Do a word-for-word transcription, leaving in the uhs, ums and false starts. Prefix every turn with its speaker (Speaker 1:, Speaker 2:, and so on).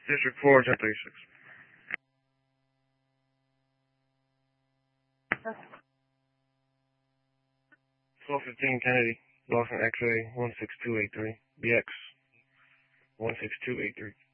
Speaker 1: District four, ten thirty-six. twelve fifteen Kennedy, Lawson X-ray one six two eight three, B X one six two eight three.